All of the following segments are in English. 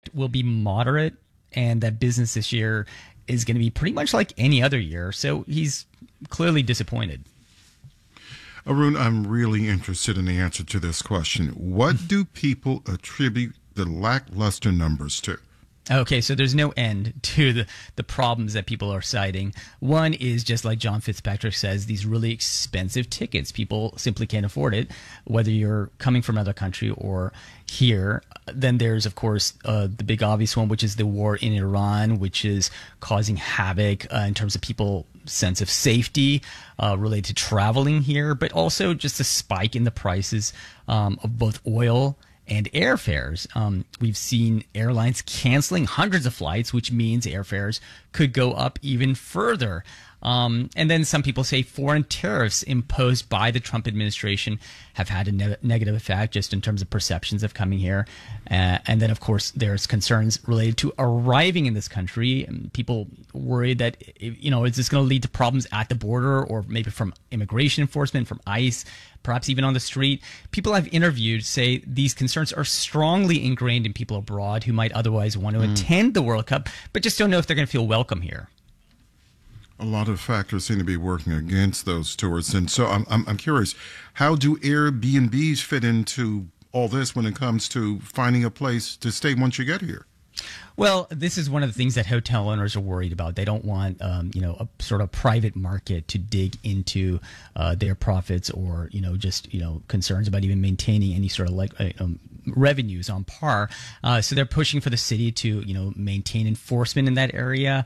impact will be moderate and that business this year is going to be pretty much like any other year. So he's clearly disappointed. Arun, I'm really interested in the answer to this question. What do people attribute the lackluster numbers to? Okay, so there's no end to the problems that people are citing. One is, just like John Fitzpatrick says, these really expensive tickets. People simply can't afford it, whether you're coming from another country or here. Then there's, of course, the big obvious one, which is the war in Iran, which is causing havoc in terms of people's sense of safety related to traveling here, but also just a spike in the prices of both oil and airfares. We've seen airlines canceling hundreds of flights, which means airfares could go up even further. And then some people say foreign tariffs imposed by the Trump administration have had a negative effect just in terms of perceptions of coming here. And then, of course, there's concerns related to arriving in this country. And people worried that, is this going to lead to problems at the border or maybe from immigration enforcement, from ICE, perhaps even on the street. People I've interviewed say these concerns are strongly ingrained in people abroad who might otherwise want to attend the World Cup, but just don't know if they're going to feel welcome here. A lot of factors seem to be working against those tourists. And so I'm curious, how do Airbnbs fit into all this when it comes to finding a place to stay once you get here? Well, this is one of the things that hotel owners are worried about. They don't want, a sort of private market to dig into their profits or, concerns about even maintaining any sort of revenues on par. So they're pushing for the city to, maintain enforcement in that area.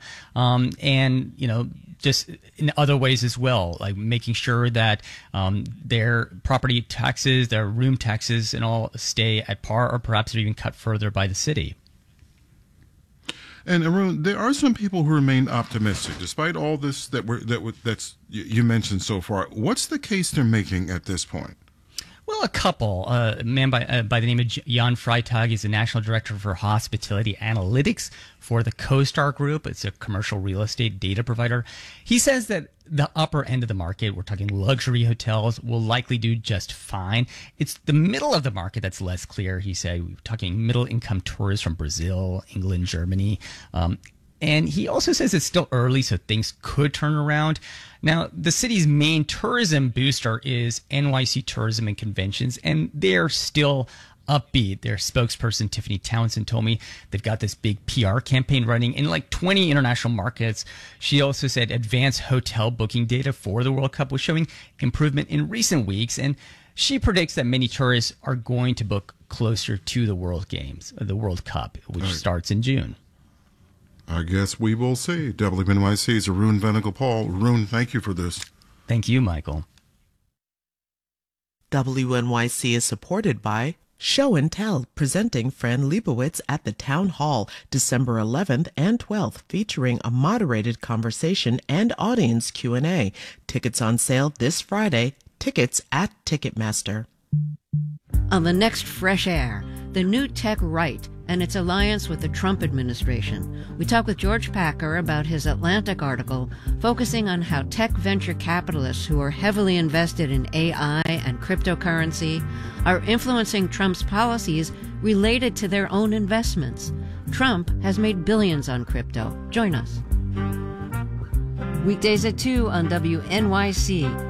Just in other ways as well, like making sure that their property taxes, their room taxes and all stay at par or perhaps even cut further by the city. And Arun, there are some people who remain optimistic, despite all this that's you mentioned so far. What's the case they're making at this point? Well, a couple. A man by the name of Jan Freitag is the National Director for Hospitality Analytics for the CoStar Group. It's a commercial real estate data provider. He says that the upper end of the market, we're talking luxury hotels, will likely do just fine. It's the middle of the market that's less clear, he said. We're talking middle-income tourists from Brazil, England, Germany. And he also says it's still early, so things could turn around. Now, the city's main tourism booster is NYC Tourism and Conventions, and they're still upbeat. Their spokesperson, Tiffany Townsend, told me they've got this big PR campaign running in like 20 international markets. She also said advanced hotel booking data for the World Cup was showing improvement in recent weeks, and she predicts that many tourists are going to book closer to the World Cup, which starts in June. I guess we will see. WNYC's Arun Venugopal. Arun, thank you for this. Thank you, Michael. WNYC is supported by Show and Tell, presenting Fran Lebowitz at the Town Hall, December 11th and 12th, featuring a moderated conversation and audience Q&A. Tickets on sale this Friday. Tickets at Ticketmaster. On the next Fresh Air, the new tech right and its alliance with the Trump administration. We talk with George Packer about his Atlantic article focusing on how tech venture capitalists who are heavily invested in AI and cryptocurrency are influencing Trump's policies related to their own investments. Trump has made billions on crypto. Join us. Weekdays at 2 on WNYC.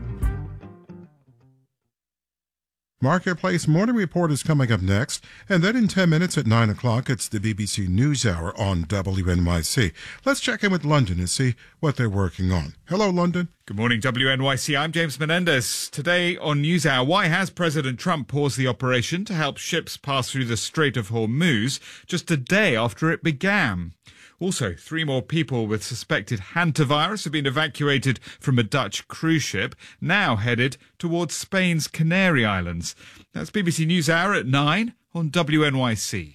Marketplace Morning Report is coming up next, and then in 10 minutes at 9 o'clock, it's the BBC NewsHour on WNYC. Let's check in with London and see what they're working on. Hello, London. Good morning, WNYC. I'm James Menendez. Today on NewsHour, why has President Trump paused the operation to help ships pass through the Strait of Hormuz just a day after it began? Also, 3 more people with suspected hantavirus have been evacuated from a Dutch cruise ship, now headed towards Spain's Canary Islands. That's BBC NewsHour at 9 on WNYC.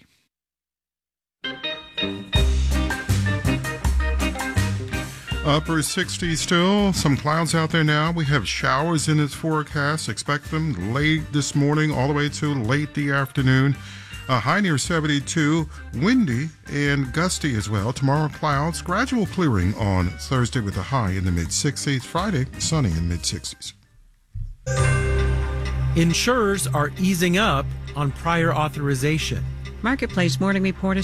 Upper 60s still. Some clouds out there now. We have showers in its forecast. Expect them late this morning all the way to late the afternoon. A high near 72, windy and gusty as well. Tomorrow, clouds, gradual clearing on Thursday with a high in the mid-60s. Friday, sunny in mid-60s. Insurers are easing up on prior authorization. Marketplace Morning Report is